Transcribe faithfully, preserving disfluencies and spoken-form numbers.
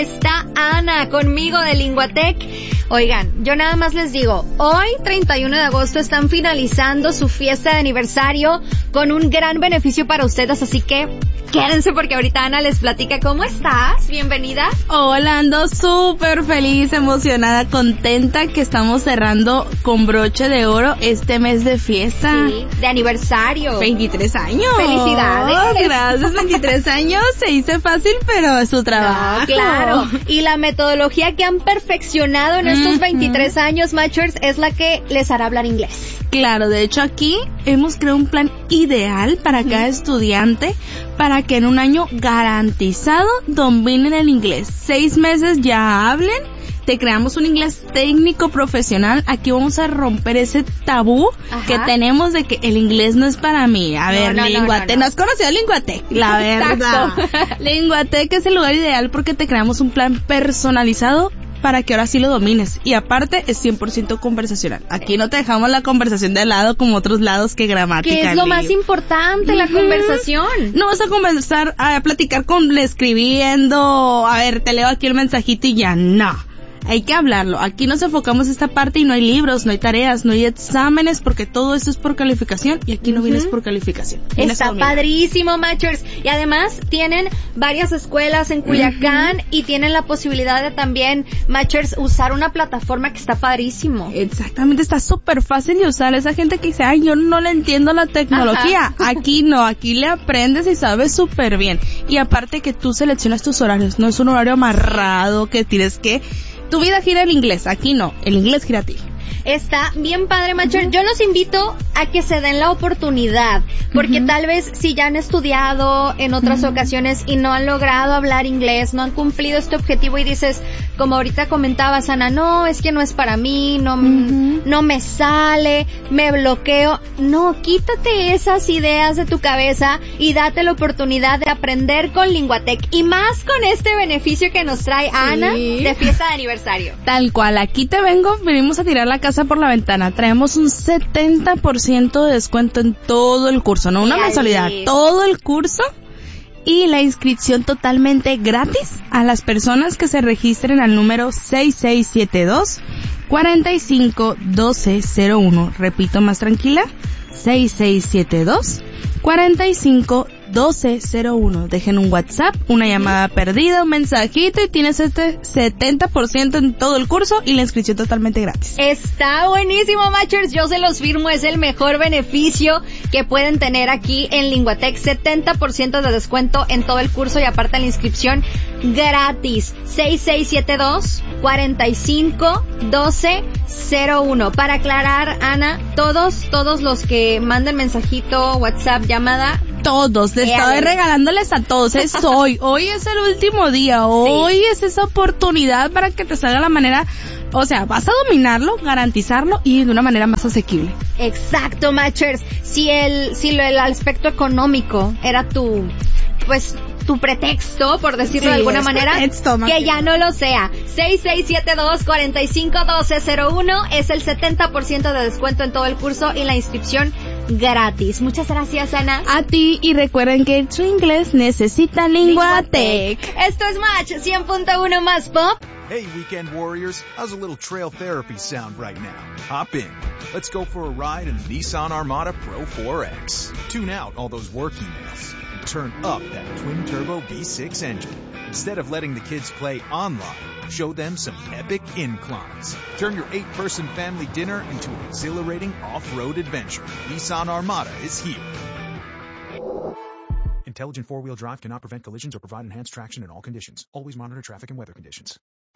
está Ana conmigo de Linguatec. Oigan, yo nada más les digo, hoy treinta y uno de agosto están finalizando su fiesta de aniversario con un gran beneficio para ustedes, así que quédense porque ahorita Ana les platica. ¿Cómo estás? Bienvenida. Hola, ando súper feliz, emocionada, contenta que estamos cerrando con broche de oro este mes de fiesta. Sí, de aniversario. veintitrés años. Felicidades. Gracias, veintitrés años. Se hizo fácil, pero es su trabajo. No, claro. Y la metodología que han perfeccionado en estos veintitrés años, Matchers, es la que les hará hablar inglés. Claro, de hecho aquí hemos creado un plan ideal para cada estudiante para que en un año garantizado dominen el inglés. Seis meses ya hablen, te creamos un inglés técnico profesional. Aquí vamos a romper ese tabú Ajá. que tenemos de que el inglés no es para mí. A ver, no, no, Linguatec, no, no, no. ¿no has conocido Linguatec? La verdad. Linguatec es el lugar ideal porque te creamos un plan personalizado para que ahora sí lo domines. Y aparte es cien por ciento conversacional. Aquí no te dejamos la conversación de lado como otros lados que gramática. ¿Qué es lo más importante, uh-huh. la conversación? No vas a conversar, a platicar con escribiendo, a ver, te leo aquí el mensajito y ya, no. Hay que hablarlo. Aquí nos enfocamos en esta parte y no hay libros, no hay tareas, no hay exámenes, porque todo esto es por calificación y aquí no uh-huh. vienes por calificación. Está padrísimo, Matchers. Y además tienen varias escuelas en Culiacán uh-huh. y tienen la posibilidad de también, Matchers, usar una plataforma que está padrísimo. Exactamente, está súper fácil de usar. Esa gente que dice, ay, yo no le entiendo la tecnología. Ajá. Aquí no, aquí le aprendes y sabes súper bien. Y aparte que tú seleccionas tus horarios, no es un horario amarrado que tienes que... Tu vida gira el inglés, aquí no, el inglés gira a ti. Está bien padre, Matcher. Uh-huh. Yo los invito a que se den la oportunidad, porque uh-huh. tal vez si ya han estudiado en otras uh-huh. ocasiones y no han logrado hablar inglés, no han cumplido este objetivo y dices, como ahorita comentabas, Ana, no, es que no es para mí, no, uh-huh. no me sale, me bloqueo. No, quítate esas ideas de tu cabeza y date la oportunidad de aprender con Linguatec y más con este beneficio que nos trae Ana sí. de fiesta de aniversario. Tal cual, aquí te vengo, venimos a tirar la casa por la ventana. Traemos un setenta por ciento de descuento en todo el curso, no una mensualidad, todo el curso y la inscripción totalmente gratis a las personas que se registren al número seis seis siete dos, cuatro cinco uno dos cero uno. Repito más tranquila, seis seis siete dos, cuatro cinco uno dos cero uno. Dejen un WhatsApp, una llamada perdida, un mensajito y tienes este setenta por ciento en todo el curso y la inscripción totalmente gratis. Está buenísimo, Matchers. Yo se los firmo. Es el mejor beneficio que pueden tener aquí en Linguatec. setenta por ciento de descuento en todo el curso y aparte la inscripción gratis. seis seis siete dos, cuatro cinco uno dos cero uno. Para aclarar, Ana, todos, todos los que manden mensajito, WhatsApp, llamada, todos, les estoy regalándoles a todos, es hoy, hoy es el último día, hoy sí. es esa oportunidad para que te salga la manera, o sea, vas a dominarlo, garantizarlo y de una manera más asequible. Exacto, Matchers. Si el, si el aspecto económico era tu, pues, tu pretexto, por decirlo sí, de alguna manera, pretexto, que ya no lo sea. seis seis siete dos, cuatro cinco uno dos cero uno es el setenta por ciento de descuento en todo el curso y la inscripción gratis. Muchas gracias, Ana. A ti, y recuerden que tu inglés necesita Linguatec. Esto es Match cien punto uno más pop. Hey, Weekend Warriors, how's a little trail therapy sound right now? Hop in. Let's go for a ride in the Nissan Armada Pro four X. Tune out all those work emails and turn up that twin-turbo V six engine. Instead of letting the kids play online, show them some epic inclines. Turn your eight-person family dinner into an exhilarating off-road adventure. Nissan Armada is here. Intelligent four-wheel drive cannot prevent collisions or provide enhanced traction in all conditions. Always monitor traffic and weather conditions.